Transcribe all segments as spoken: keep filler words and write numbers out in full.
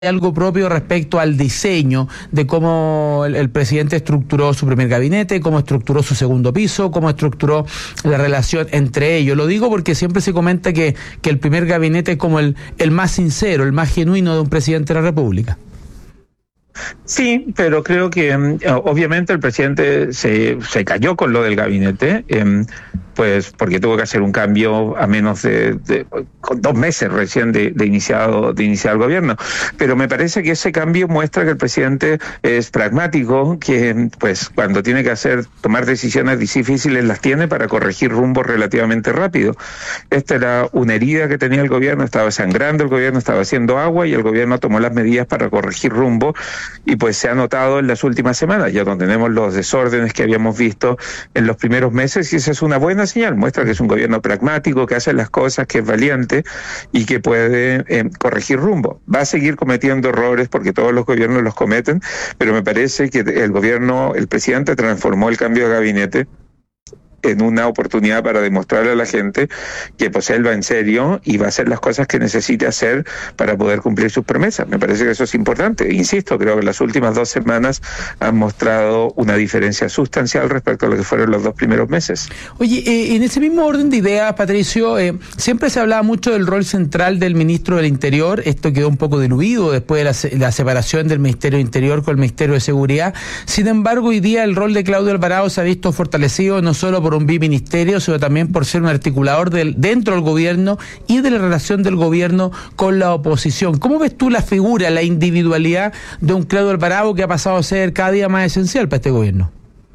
algo propio respecto al diseño de cómo el, el presidente estructuró su primer gabinete, cómo estructuró su segundo piso, cómo estructuró la relación entre ellos. Lo digo porque siempre se comenta que, que el primer gabinete es como el, el más sincero, el más genuino de un presidente de la República. Sí, pero creo que obviamente el presidente se, se cayó con lo del gabinete, eh, pues porque tuvo que hacer un cambio a menos de, de con dos meses recién de, de iniciado de iniciar el gobierno. Pero me parece que ese cambio muestra que el presidente es pragmático, que pues cuando tiene que hacer tomar decisiones difíciles las tiene para corregir rumbo relativamente rápido. Esta era una herida que tenía el gobierno, estaba sangrando el gobierno, estaba haciendo agua y el gobierno tomó las medidas para corregir rumbo. Y pues se ha notado en las últimas semanas, ya donde tenemos los desórdenes que habíamos visto en los primeros meses, y esa es una buena señal, muestra que es un gobierno pragmático, que hace las cosas, que es valiente y que puede eh, corregir rumbo. Va a seguir cometiendo errores porque todos los gobiernos los cometen, pero me parece que el gobierno, el presidente transformó el cambio de gabinete en una oportunidad para demostrarle a la gente que pues él va en serio y va a hacer las cosas que necesite hacer para poder cumplir sus promesas. Me parece que eso es importante. Insisto, creo que las últimas dos semanas han mostrado una diferencia sustancial respecto a lo que fueron los dos primeros meses. Oye, eh, en ese mismo orden de ideas, Patricio, eh, siempre se hablaba mucho del rol central del ministro del Interior. Esto quedó un poco diluido después de la, se la separación del Ministerio del Interior con el Ministerio de Seguridad. Sin embargo, hoy día el rol de Claudio Alvarado se ha visto fortalecido no solo por un biministerio, sino también por ser un articulador del, dentro del gobierno y de la relación del gobierno con la oposición. ¿Cómo ves tú la figura, la individualidad de un Claudio Alvarado que ha pasado a ser cada día más esencial para este gobierno?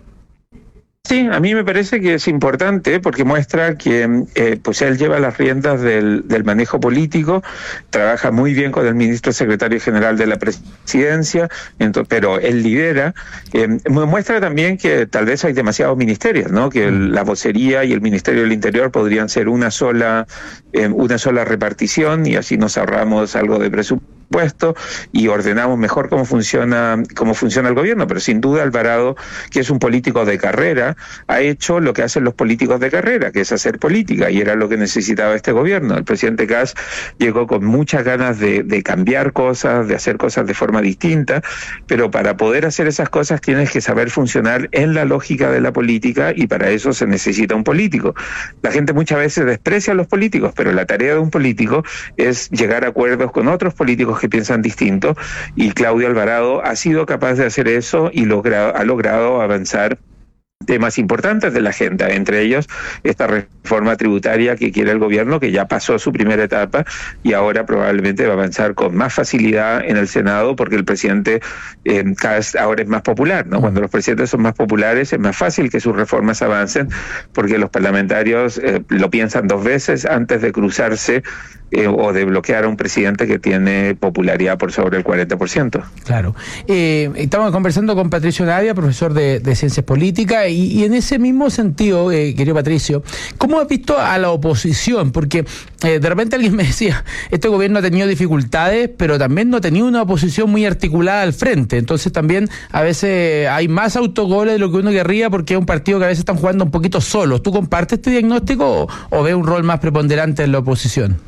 Sí, a mí me parece que es importante porque muestra que eh, pues él lleva las riendas del, del manejo político, trabaja muy bien con el ministro secretario general de la presidencia, entonces, pero él lidera. Eh, muestra también que tal vez hay demasiados ministerios, ¿no? Que el, la vocería y el Ministerio del Interior podrían ser una sola, eh, una sola repartición y así nos ahorramos algo de presupuesto puesto y ordenamos mejor cómo funciona cómo funciona el gobierno, pero sin duda Alvarado, que es un político de carrera, ha hecho lo que hacen los políticos de carrera, que es hacer política, y era lo que necesitaba este gobierno. El presidente Kast llegó con muchas ganas de, de cambiar cosas, de hacer cosas de forma distinta, pero para poder hacer esas cosas tienes que saber funcionar en la lógica de la política y para eso se necesita un político. La gente muchas veces desprecia a los políticos, pero la tarea de un político es llegar a acuerdos con otros políticos que piensan distinto, y Claudio Alvarado ha sido capaz de hacer eso y logra, ha logrado avanzar temas importantes de la agenda, entre ellos esta reforma tributaria que quiere el gobierno, que ya pasó su primera etapa y ahora probablemente va a avanzar con más facilidad en el Senado porque el presidente eh, Kast ahora es más popular, ¿no? Cuando los presidentes son más populares es más fácil que sus reformas avancen porque los parlamentarios eh, lo piensan dos veces antes de cruzarse Eh, o de bloquear a un presidente que tiene popularidad por sobre el cuarenta por ciento. Claro. Eh, estamos conversando con Patricio Navia, profesor de, de Ciencias Políticas, y, y en ese mismo sentido, eh, querido Patricio, ¿cómo has visto a la oposición? Porque eh, de repente alguien me decía, este gobierno ha tenido dificultades, pero también no ha tenido una oposición muy articulada al frente, entonces también a veces hay más autogoles de lo que uno querría porque es un partido que a veces están jugando un poquito solos. ¿Tú compartes este diagnóstico o, o ves un rol más preponderante en la oposición?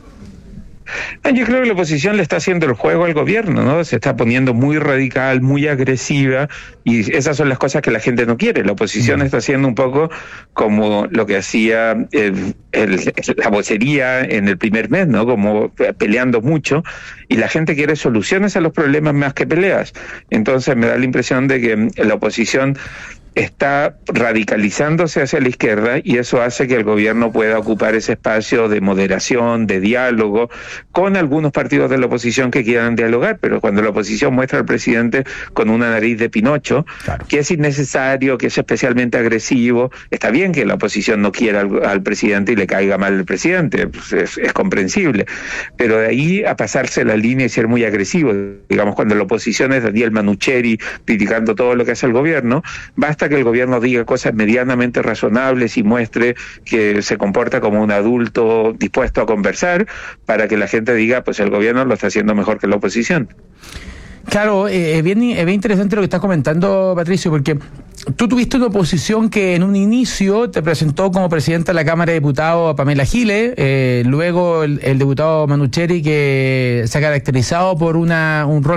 Yo creo que la oposición le está haciendo el juego al gobierno, ¿no? Se está poniendo muy radical, muy agresiva, y esas son las cosas que la gente no quiere. La oposición está haciendo un poco como lo que hacía el, el, la vocería en el primer mes, ¿no? Como peleando mucho, y la gente quiere soluciones a los problemas más que peleas. Entonces me da la impresión de que la oposición está radicalizándose hacia la izquierda y eso hace que el gobierno pueda ocupar ese espacio de moderación, de diálogo, con algunos partidos de la oposición que quieran dialogar, pero cuando la oposición muestra al presidente con una nariz de Pinocho, claro, que es innecesario, que es especialmente agresivo, está bien que la oposición no quiera al, al presidente y le caiga mal el presidente, pues es, es comprensible, pero de ahí a pasarse la línea y ser muy agresivo, digamos, cuando la oposición es Daniel Manucheri criticando todo lo que hace el gobierno, basta que el gobierno diga cosas medianamente razonables y muestre que se comporta como un adulto dispuesto a conversar para que la gente diga, pues el gobierno lo está haciendo mejor que la oposición. Claro, eh, es bien, es bien interesante lo que estás comentando, Patricio, porque tú tuviste una oposición que en un inicio te presentó como presidenta de la Cámara de Diputados a Pamela Giles, eh, luego el, el diputado Manucheri, que se ha caracterizado por una un rol